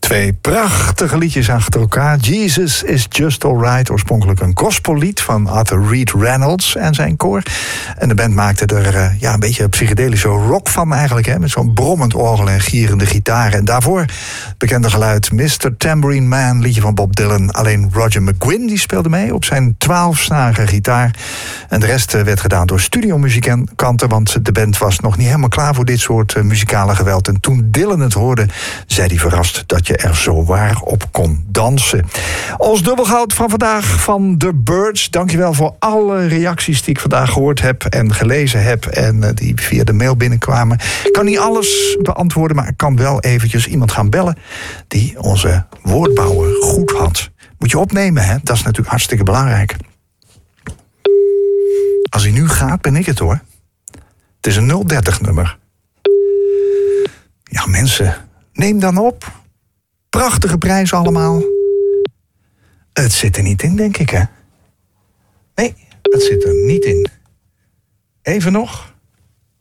Twee prachtige liedjes achter elkaar. Jesus is Just Alright, oorspronkelijk een gospellied van Arthur Reed Reynolds en zijn koor. En de band maakte er een beetje psychedelische rock van eigenlijk, hè, met zo'n brommend orgel en gierende gitaren. En daarvoor bekende geluid Mr. Tambourine Man, liedje van Bob Dylan. Alleen Roger McGuinn die speelde mee op zijn 12-snarige gitaar. En de rest werd gedaan door studiomuzikanten, want de band was nog niet helemaal klaar voor dit soort muzikale geweld. En toen Dylan het hoorde, zei hij verrast dat je er zo waar op kon dansen. Ons dubbelgoud van vandaag van The Birds. Dankjewel voor alle reacties die ik vandaag gehoord heb en gelezen heb en die via de mail binnenkwamen. Ik kan niet alles beantwoorden, maar ik kan wel eventjes iemand gaan bellen die onze woordbouwer goed had. Moet je opnemen, hè? Dat is natuurlijk hartstikke belangrijk. Als hij nu gaat, ben ik het hoor. Het is een 030-nummer. Ja, mensen, neem dan op. Prachtige prijs allemaal. Het zit er niet in, denk ik, hè? Nee, het zit er niet in. Even nog.